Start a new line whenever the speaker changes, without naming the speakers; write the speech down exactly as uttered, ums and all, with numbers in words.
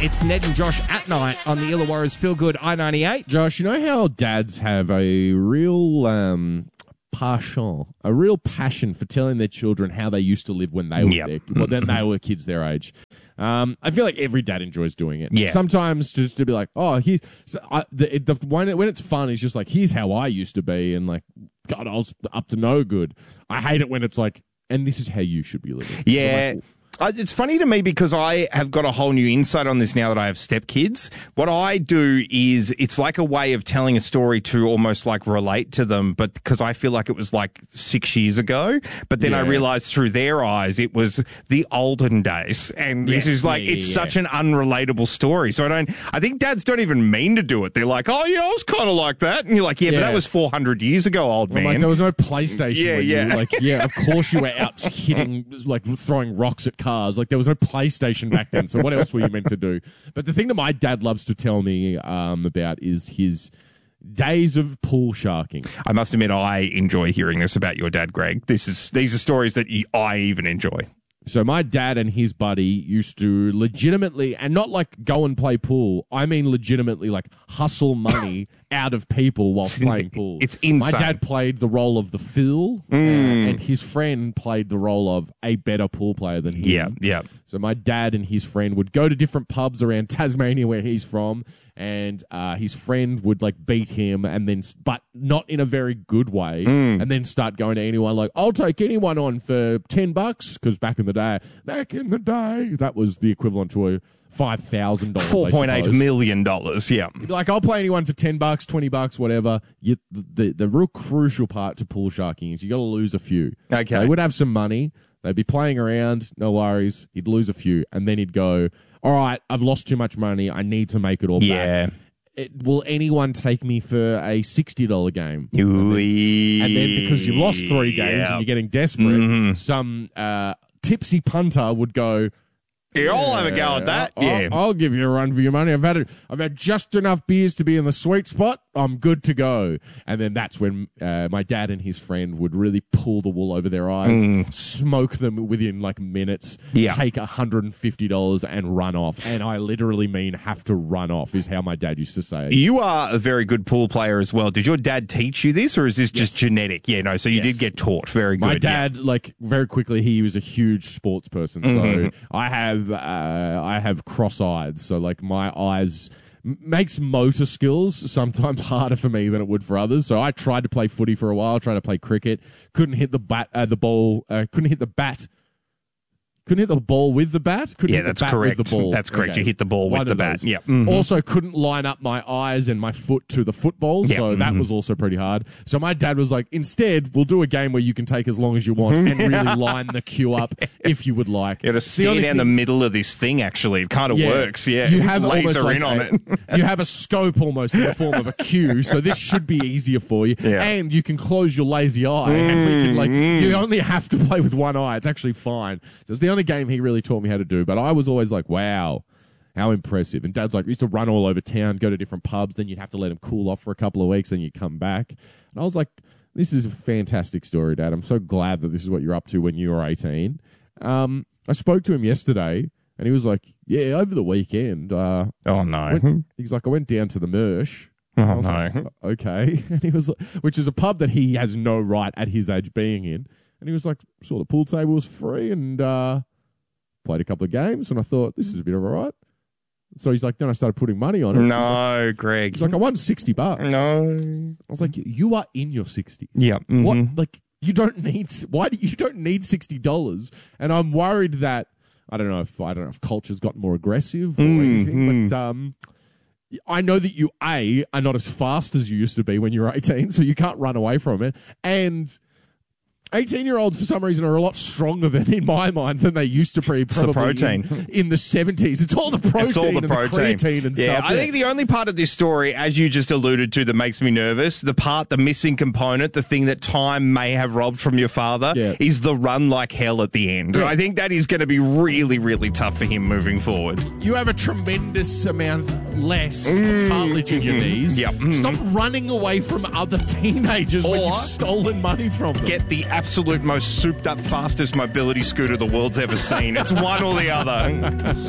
It's Ned and Josh at night on the Illawarra's Feel Good I ninety-eight.
Josh, you know how dads have a real um, passion, a real passion for telling their children how they used to live when they were
Yep.
their, well, then they were kids their age. Um, I feel like every dad enjoys doing it.
Yeah.
Sometimes just to be like, oh, here's so I, the, the when, it, when it's fun, it's just like, here's how I used to be, and like, God, I was up to no good. I hate it when it's like, and this is how you should be living.
Yeah.
So like,
Uh, It's funny to me because I have got a whole new insight on this now that I have stepkids. What I do is it's like a way of telling a story to almost like relate to them, but because I feel like it was like six years ago. But then I
Yeah.
realized through their eyes it was the olden days. And
Yes,
this is like,
yeah,
it's
yeah.
such an unrelatable story. So I don't, I think dads don't even mean to do it. They're like, oh, yeah, I was kind of like that. And you're like, yeah, but
Yeah.
that was four hundred years ago, old
I'm
man.
like, there was no PlayStation.
Yeah,
when
yeah.
You, like, yeah, of course you were out hitting, like throwing rocks at cars. Like, there was no PlayStation back then. So what else were you meant to do? But the thing that my dad loves to tell me um, about is his days of pool sharking.
I must admit, I enjoy hearing this about your dad, Greg. This is these are stories that you, I even enjoy.
So my dad and his buddy used to legitimately, and not like go and play pool, I mean legitimately like hustle money out of people while playing pool.
It's insane.
My dad played the role of the fool, uh, and his friend played the role of a better pool player than him.
Yeah, yeah.
So my dad and his friend would go to different pubs around Tasmania where he's from, and uh, his friend would like beat him, and then, but not in a very good way, and then start going to anyone like, I'll take anyone on for ten bucks, because back in the day, back in the day, that was the equivalent to a five thousand dollars.
Four point eight million dollars. Yeah.
Like, I'll play anyone for ten bucks, twenty bucks, whatever. You, the, the the real crucial part to pool sharking is you got to lose a few.
Okay.
They would have some money. They'd be playing around, no worries. He'd lose a few, and then he'd go, all right, I've lost too much money. I need to make it all
Yeah.
back. It, will anyone take me for a sixty dollars game?
And
And then because you've lost three games and you're getting desperate,
Mm-hmm.
some uh, tipsy punter would go,
Yeah, I'll have a go at that.
I'll,
Yeah.
I'll give you a run for your money. I've had it. I've had just enough beers to be in the sweet spot. I'm good to go. And then that's when uh, my dad and his friend would really pull the wool over their eyes, smoke them within like minutes,
Yeah.
take one hundred fifty dollars and run off. And I literally mean have to run off is how my dad used to say.
You are a very good pool player as well. Did your dad teach you this, or is this just
Yes.
genetic? Yeah, no, so you
Yes.
did get taught. Very good.
My
yeah.
dad, like very quickly, he was a huge sports person.
Mm-hmm.
So I have, uh, I have cross-eyed. So like my eyes m- makes motor skills sometimes harder for me than it would for others. So I tried to play footy for a while, tried to play cricket, couldn't hit the bat, uh, the ball, uh, couldn't hit the bat. Couldn't hit the ball with the bat. Couldn't
Yeah,
hit the
that's
bat
correct.
with the ball.
That's correct.
Okay.
You hit the ball with
One
the
of
bat.
those.
Yeah. Mhm.
Also, couldn't line up my eyes and my foot to the football,
Yeah.
so that
Mhm.
was also pretty hard. So my dad was like, instead, we'll do a game where you can take as long as you want and really line the queue up if you would like.
You got to
The
steer
only
down the
thing-
middle of this thing, actually. It kind of
Yeah.
works. Yeah.
You have almost
laser
like
in on
a-
it.
You have a scope almost in the form of a cue, so this should be easier for you.
Yeah.
And you can close your lazy eye, and we can like you only have to play with one eye. It's actually fine. So it's the only game he really taught me how to do. But I was always like, wow, how impressive. And Dad's like, we used to run all over town, go to different pubs, then you'd have to let him cool off for a couple of weeks, then you come back. And I was like, this is a fantastic story, Dad. I'm so glad that this is what you're up to when you were eighteen. Um, I spoke to him yesterday, and he was like, yeah, over the weekend. Uh,
Oh, no.
went, he's like, I went down to the Mersh.
Oh,
I was
no.
like, okay. And he was like, which is a pub that he has no right at his age being in. And he was like, saw the pool table was free and uh, played a couple of games. And I thought, this is a bit of a right. So he's like, then I started putting money on it. He's like,
No, Greg.
he's like, I won sixty bucks.
No.
I was like, you are in your sixties.
Yeah. mhm.
What? Like, you don't need, why do you don't need sixty dollars? And I'm worried that, I don't know if, I don't know if culture's gotten more aggressive or
Mm,
anything,
mm.
but, um, I know that you, A, are not as fast as you used to be when you were eighteen, so you can't run away from it. And eighteen-year-olds, for some reason, are a lot stronger than, in my mind, than they used to be. Probably
the protein.
in, in the seventies. It's all the protein,
It's all the
and
protein.
the creatine and
yeah,
stuff.
I think the only part of this story, as you just alluded to, that makes me nervous, the part, the missing component, the thing that time may have robbed from your father,
Yeah.
is the run like hell at the end.
Yeah.
I think that is going to be really, really tough for him moving forward.
you have a tremendous amount less of cartilage in your knees.
Yep. Mm.
Stop running away from other teenagers when
Or-
you've stolen money from them.
Get the absolute most souped up, fastest mobility scooter the world's ever seen. It's one or the other.